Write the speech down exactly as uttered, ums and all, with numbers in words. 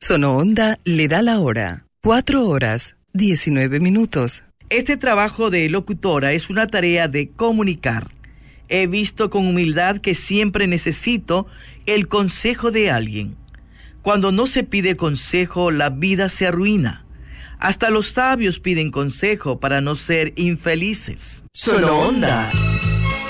Sonoonda le da la hora. Cuatro horas, diecinueve minutos. Este trabajo de locutora es una tarea de comunicar. He visto con humildad que siempre necesito el consejo de alguien. Cuando no se pide consejo, la vida se arruina. Hasta los sabios piden consejo para no ser infelices. Sonoonda.